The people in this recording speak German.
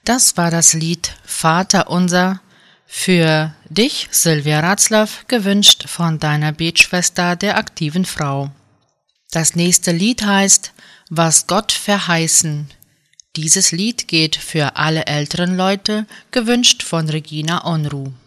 Das war das Lied Vater unser für dich, Silvia Ratzlaff, gewünscht von deiner Betschwester der aktiven Frau. Das nächste Lied heißt Was Gott verheißen. Dieses Lied geht für alle älteren Leute, gewünscht von Regina Onru.